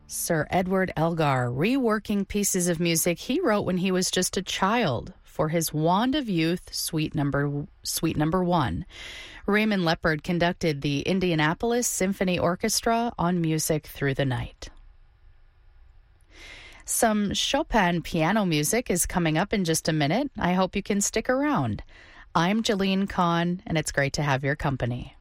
Sir Edward Elgar reworking pieces of music he wrote when he was just a child for his Wand of Youth Suite Number 1. Raymond Leppard conducted the Indianapolis Symphony Orchestra on Music Through the Night. Some Chopin piano music is coming up in just a minute. I hope you can stick around. I'm Jeline Kahn, and it's great to have your company.